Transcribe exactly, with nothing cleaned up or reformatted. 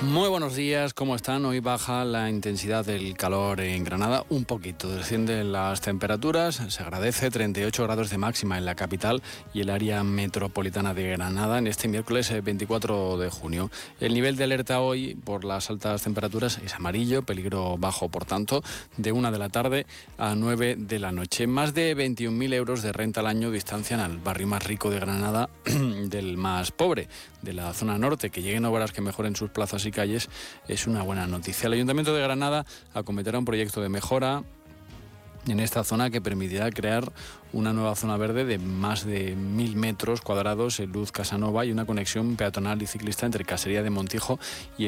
Muy buenos días, ¿cómo están? Hoy baja la intensidad del calor en Granada un poquito, descienden las temperaturas, se agradece treinta y ocho grados de máxima en la capital y el área metropolitana de Granada en este miércoles veinticuatro de junio. El nivel de alerta hoy por las altas temperaturas es amarillo, peligro bajo por tanto, de una de la tarde a nueve de la noche. Más de veintiún mil euros de renta al año distancian al barrio más rico de Granada del más pobre, de la zona norte. Que lleguen obras que mejoren sus plazas y calles es una buena noticia. El Ayuntamiento de Granada acometerá un proyecto de mejora en esta zona que permitirá crear una nueva zona verde de más de mil metros cuadrados en Luz Casanova y una conexión peatonal y ciclista entre Casería de Montijo y